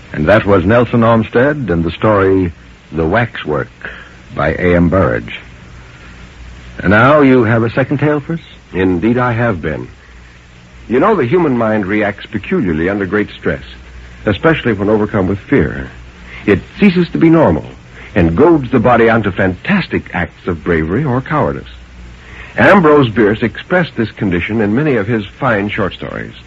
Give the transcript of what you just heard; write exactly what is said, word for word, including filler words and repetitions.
And that was Nelson Olmsted and the story The Waxwork by A M Burrage. And now you have a second tale for us? Indeed I have, Ben. You know, the human mind reacts peculiarly under great stress, especially when overcome with fear. It ceases to be normal and goads the body onto fantastic acts of bravery or cowardice. Ambrose Bierce expressed this condition in many of his fine short stories.